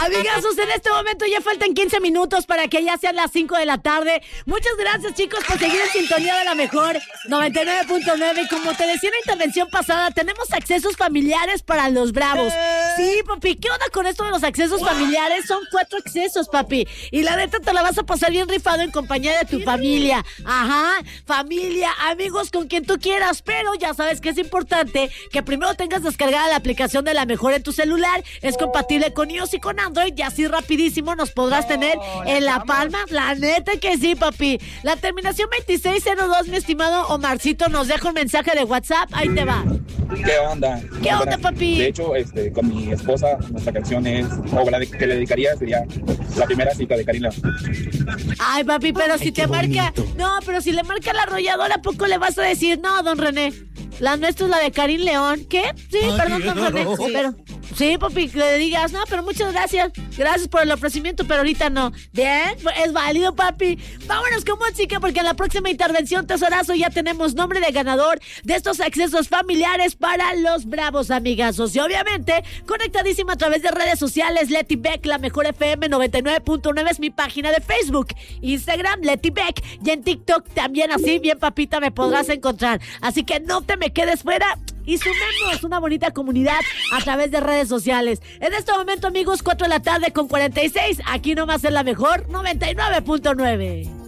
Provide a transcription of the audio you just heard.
Amigazos, en este momento ya faltan 15 minutos para que ya sean las 5 de la tarde. Muchas gracias, chicos, por seguir en sintonía de la mejor 99.9. Y como te decía en la intervención pasada, tenemos accesos familiares para los Bravos. Sí, papi, ¿qué onda con esto de los accesos familiares? Son 4 accesos, papi. Y la neta te la vas a pasar bien rifado en compañía de tu familia. Ajá, familia, amigos, con quien tú quieras. Pero ya sabes que es importante que primero tengas descargada la aplicación de la mejor en tu celular. Es compatible con iOS y con Android, y así rapidísimo nos podrás tener en la palma. La neta que sí, papi. La terminación 2602, mi estimado Omarcito, nos deja un mensaje de WhatsApp. Ahí te va. ¿Qué onda? ¿Qué onda, papi? De hecho, con mi esposa, nuestra canción es, o la que le dedicaría sería La Primera Cita de Karin León. Ay, papi, pero si te marca... No, pero si le marca la arrolladora, ¿a poco le vas a decir? No, don René, la nuestra es la de Karin León. ¿Qué? Sí, perdón, don René, pero... Sí, papi, que le digas, no, pero muchas gracias. Gracias por el ofrecimiento, pero ahorita no. Bien, es válido, papi. Vámonos con música, porque en la próxima intervención, tesorazo, ya tenemos nombre de ganador de estos accesos familiares para los Bravos, amigazos. Y obviamente, conectadísima a través de redes sociales, Leti Beck, la mejor FM 99.9 es mi página de Facebook. Instagram, Leti Beck. Y en TikTok también así, bien papita, me podrás encontrar. Así que no te me quedes fuera. Y sumemos una bonita comunidad a través de redes sociales. En este momento, amigos, 4 de la tarde con 46. Aquí nomás es la mejor 99.9.